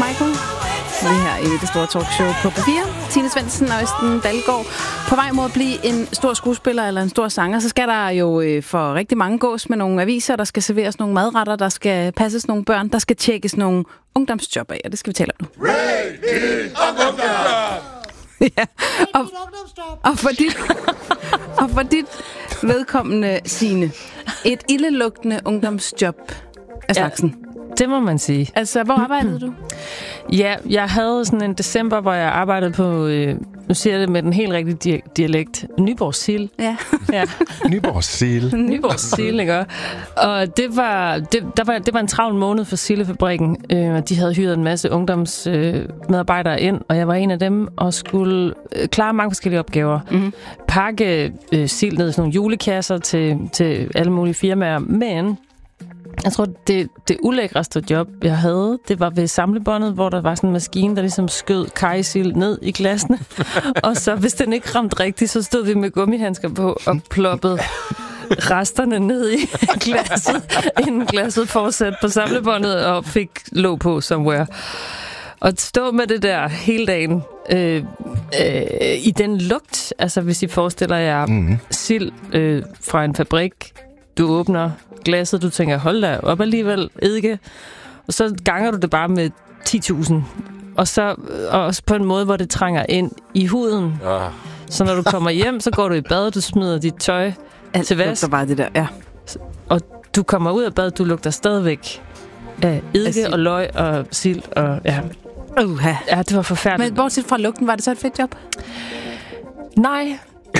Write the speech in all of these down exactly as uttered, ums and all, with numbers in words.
Michael. Vi er her i det store talkshow på P fire. Tine Svendsen og Østen Dalgaard. På vej mod at blive en stor skuespiller eller en stor sanger, så skal der jo øh, for rigtig mange gås med nogle aviser, der skal serveres nogle madretter, der skal passes nogle børn, der skal tjekkes nogle ungdomsjob af, og det skal vi tale om nu. Ja, og, og, for dit, og for dit vedkommende, Signe, et ildelugtende ungdomsjob af slagsen. Ja, det må man sige. Altså, hvor arbejdede du? Ja, jeg havde sådan en december, hvor jeg arbejdede på, øh, nu siger jeg det med den helt rigtige dialekt, Nyborg Sild. Ja. ja. Nyborg Sild. Nyborg Sild, ikke? Og det var, det, der var, det var en travl måned for Sildefabrikken, øh, og de havde hyret en masse ungdomsmedarbejdere øh, ind, og jeg var en af dem, og skulle øh, klare mange forskellige opgaver. Mm-hmm. Pakke øh, sild ned i sådan nogle julekasser til, til alle mulige firmaer, men jeg tror, det, det ulækreste job, jeg havde, det var ved samlebåndet, hvor der var sådan en maskine, der ligesom skød kajsild ned i glasene. Og så, hvis den ikke ramte rigtigt, så stod vi med gummihandsker på og ploppede resterne ned i glasset, inden glasset fortsatte på samlebåndet og fik låg på somewhere. Og stå med det der hele dagen øh, øh, i den lugt, altså hvis I forestiller jer mm-hmm. sild øh, fra en fabrik, du åbner glasset, du tænker, hold da op alligevel, eddike. Og så ganger du det bare med ti tusind. Og så og også på en måde, hvor det trænger ind i huden. Ja. Så når du kommer hjem, så går du i bad, du smider dit tøj alt til vask. Bare det der, ja. Og du kommer ud af bad, du lugter stadigvæk af eddike og løg og sild. Og, ja. Uh-huh. ja, det var forfærdeligt. Men bortset fra lugten, var det så et fedt job? Nej.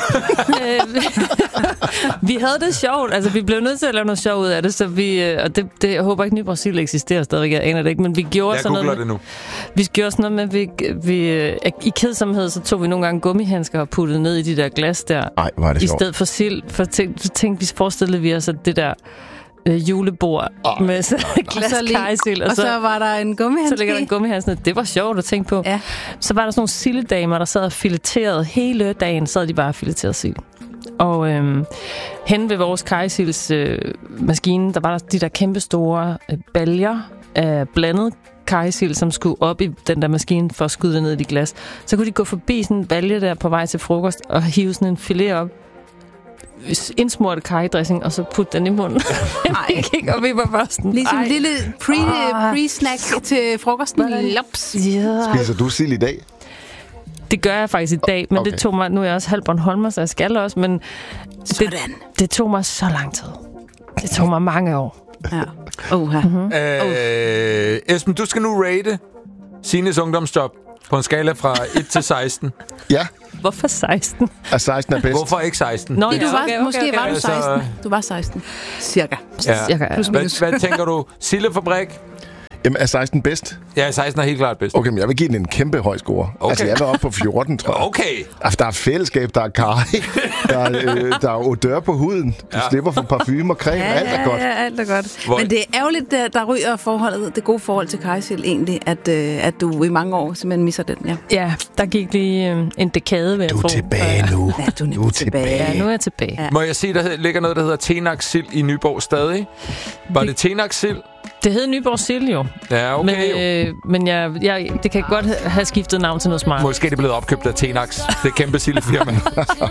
Vi havde det sjovt. Altså, vi blev nødt til at lave noget sjov ud af det, så vi, og det, det, jeg håber ikke, Nyborg Sild eksisterer stadigvæk, jeg aner det ikke, men vi gjorde jeg sådan noget med, det nu. Vi gjorde sådan noget med, vi, vi, i kedsomhed, så tog vi nogle gange gummihandsker og puttede ned i de der glas der. Ej, var det i sjovt. stedet for sild. For tænkte, tænkte vi forestillede vi os, at det der øh, julebord oh, med så glas kajsild. Og, og så, så var der en gummihandske. Så ligger der en gummihandske. Det var sjovt at tænke på. Ja. Så var der sådan nogle sildedamer, der sad og fileterede hele dagen, sad de bare og fileterede sild. Og øhm, hen ved vores kajsilds øh, maskine, der var der de der kæmpe store øh, baljer af blandet kajsild, som skulle op i den der maskine for at skyde det ned i de glas. Så kunne de gå forbi sådan en balje der på vej til frokost og hive sådan en filet op, indsmurt kajdressing, og så putte den i munden. Jeg gik op i bare sådan. Ligesom en lille pre, pre-snack til frokosten. Lops. Yeah. Spiser du sild i dag? Det gør jeg faktisk i dag, men okay. det tog mig, nu er jeg også halv bornholmer, så jeg skal også, men det, det tog mig så lang tid. Det tog mig mange år. Ja. Uh-huh. Mm-hmm. Øh, Esben, du skal nu rate Signes ungdomsjob på en skala fra et til seksten. Ja. Hvorfor seksten? Er seksten er bedst. Hvorfor ikke seksten? Nå, ja, du var, okay, okay, måske okay. var du seksten. Du var seksten. Cirka. Ja. Cirka, ja. Hvad, hvad tænker du? Sildefabrik? Jamen, er seksten bedst? Ja, seksten er helt klart bedst. Okay, men jeg vil give den en kæmpe høj score. Okay. Altså, jeg var oppe på fjorten, tror jeg. Okay. Altså, der er fællesskab, der er kaj, der er, øh, der er odør på huden, du ja. slipper for parfume og creme, ja, alt er godt. Ja, alt er godt. Hvor... Men det er ærgerligt, der, der ryger forholdet, det gode forhold til kajsild egentlig, at, øh, at du i mange år simpelthen misser den, ja. Ja, der gik lige øh, en dekade, ved Du er tilbage nu. Ja, du er, du er tilbage. Ja, nu er jeg tilbage. Ja. Må jeg sige, der ligger noget, der hedder Tenax Sild i Nyborg stadig? Var det, det Tenax Sild? Det hed Nyborg Sild jo. Ja, okay. Men, øh, men jeg, jeg, det kan godt have skiftet navn til noget smart. Måske er det blevet opkøbt af Tenax. Det er kæmpe sildefirma.